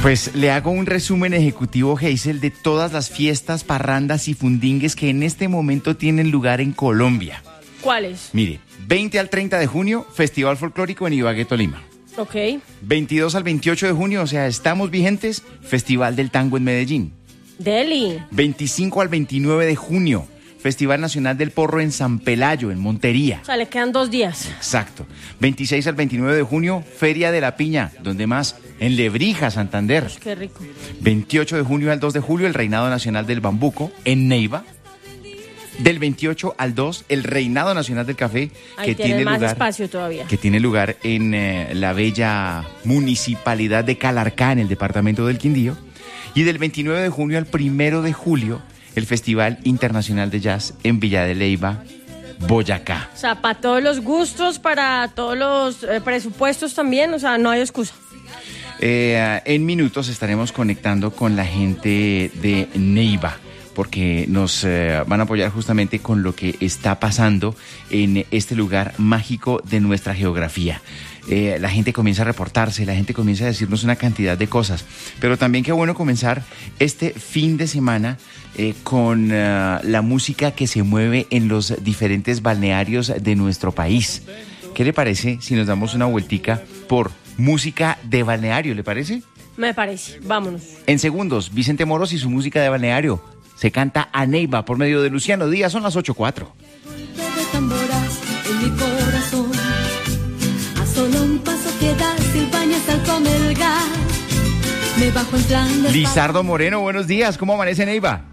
Pues le hago un resumen ejecutivo, Hazel, de todas las fiestas, parrandas y fundingues que en este momento tienen lugar en Colombia. ¿Cuáles? Mire, 20 al 30 de junio, Festival Folclórico en Ibagué, Tolima. Ok. 22 al 28 de junio, o sea, estamos vigentes, Festival del Tango en Medellín. Delhi. 25 al 29 de junio, Festival Nacional del Porro en San Pelayo, en Montería. O sea, le quedan 2 días. Exacto. 26 al 29 de junio, Feria de la Piña. ¿Dónde más? En Lebrija, Santander. Qué rico. 28 de junio al 2 de julio, el Reinado Nacional del Bambuco, en Neiva. Del 28 al 2, el Reinado Nacional del Café, Ahí que tiene más lugar, espacio todavía. que tiene lugar en la bella municipalidad de Calarcá, en el departamento del Quindío. Y del 29 de junio al 1 de julio, el Festival Internacional de Jazz en Villa de Leyva, Boyacá. O sea, para todos los gustos, para todos los presupuestos también, o sea, no hay excusa. En minutos estaremos conectando con la gente de Neiva, porque nos van a apoyar justamente con lo que está pasando en este lugar mágico de nuestra geografía. La gente comienza a reportarse, la gente comienza a decirnos una cantidad de cosas, pero también qué bueno comenzar este fin de semana con la música que se mueve en los diferentes balnearios de nuestro país. ¿Qué le parece si nos damos una vueltica por música de balneario, le parece? Me parece, vámonos. En segundos, Vicente Moros y su música de balneario. Se canta a Neiva por medio de Luciano Díaz, son las 8:04. De tamboras en mi corazón, a solo un paso queda Silvania hasta el Comelgar. Me bajo en plan de Lizardo Moreno, buenos días, ¿cómo amanece Neiva?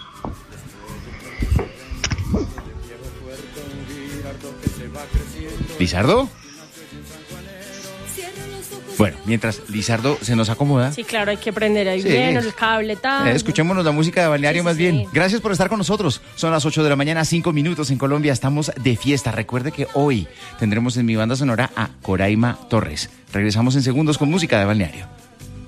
¿Lizardo? Bueno, mientras Lizardo se nos acomoda. Sí, claro, hay que prender ahí Sí. bien el cable, tal. Escuchémonos la música de balneario Sí, más sí, bien. sí. Gracias por estar con nosotros. Son las 8 de la mañana, 5 minutos en Colombia. Estamos de fiesta. Recuerde que hoy tendremos en mi banda sonora a Coraima Torres. Regresamos en segundos con música de balneario.